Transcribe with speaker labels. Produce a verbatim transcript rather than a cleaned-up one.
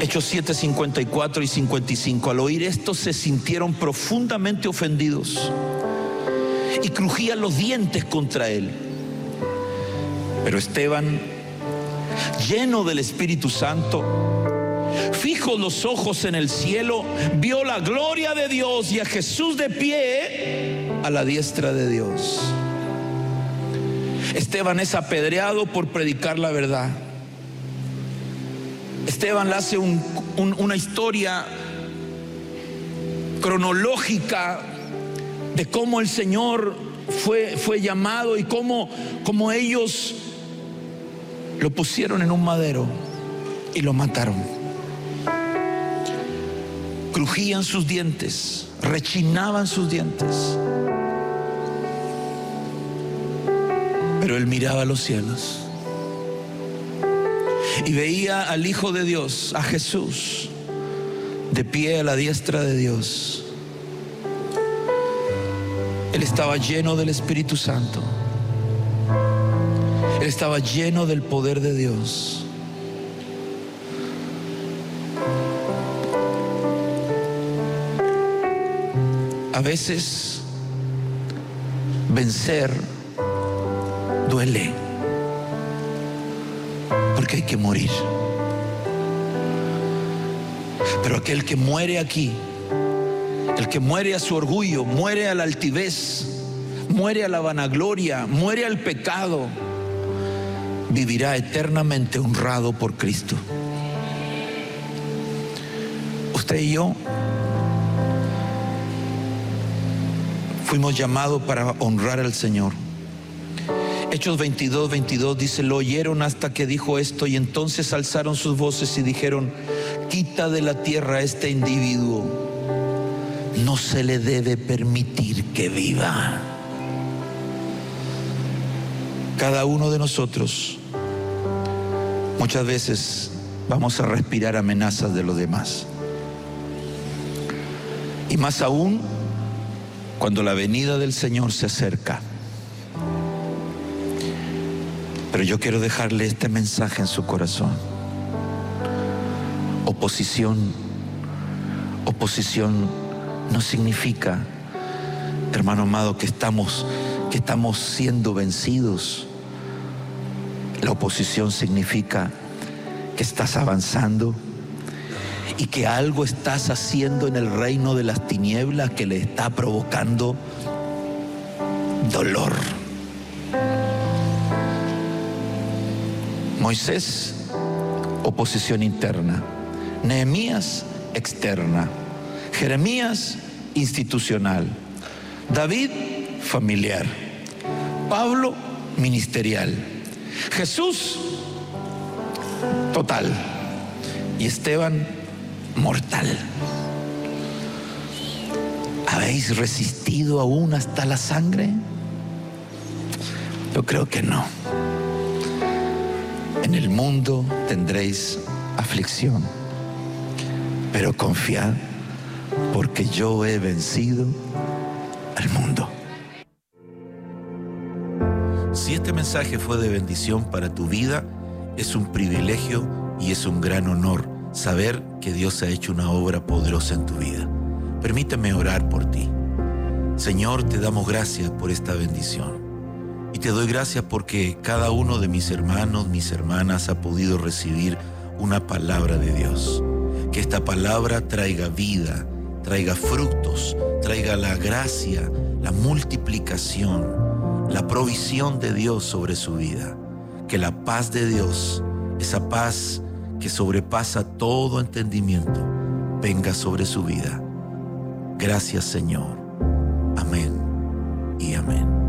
Speaker 1: Hechos siete, cincuenta y cuatro y cincuenta y cinco. Al oír esto se sintieron profundamente ofendidos y crujían los dientes contra él. Pero Esteban, lleno del Espíritu Santo, fijos los ojos en el cielo, vio la gloria de Dios y a Jesús de pie a la diestra de Dios. Esteban es apedreado por predicar la verdad. Esteban le hace un, un, una historia cronológica de cómo el Señor fue, fue llamado y cómo, cómo ellos lo pusieron en un madero y lo mataron. Crujían sus dientes, rechinaban sus dientes, pero él miraba a los cielos y veía al Hijo de Dios, a Jesús, de pie a la diestra de Dios. Él estaba lleno del Espíritu Santo. Él estaba lleno del poder de Dios. A veces vencer duele, porque hay que morir. Pero aquel que muere aquí, el que muere a su orgullo, muere a la altivez, muere a la vanagloria, muere al pecado, vivirá eternamente honrado por Cristo. Usted y yo fuimos llamados para honrar al Señor. Hechos veintidós, veintidós dice: lo oyeron hasta que dijo esto, y entonces alzaron sus voces y dijeron: quita de la tierra a este individuo, no se le debe permitir que viva. Cada uno de nosotros muchas veces vamos a respirar amenazas de los demás, y más aún cuando la venida del Señor se acerca. Pero yo quiero dejarle este mensaje en su corazón. Oposición, oposición no significa, hermano amado, que estamos, que estamos siendo vencidos. La oposición significa que estás avanzando y que algo estás haciendo en el reino de las tinieblas que le está provocando dolor. Moisés, oposición interna. Nehemías, externa. Jeremías, institucional. David, familiar. Pablo, ministerial. Jesús, total. Y Esteban, mortal. ¿Habéis resistido aún hasta la sangre? Yo creo que no. En el mundo tendréis aflicción, pero confiad, porque yo he vencido al mundo. Si este mensaje fue de bendición para tu vida, es un privilegio y es un gran honor saber que Dios ha hecho una obra poderosa en tu vida. Permíteme orar por ti. Señor, te damos gracias por esta bendición. Y te doy gracias porque cada uno de mis hermanos, mis hermanas ha podido recibir una palabra de Dios. Que esta palabra traiga vida, traiga frutos, traiga la gracia, la multiplicación, la provisión de Dios sobre su vida. Que la paz de Dios, esa paz que sobrepasa todo entendimiento, venga sobre su vida. Gracias, Señor. Amén y amén.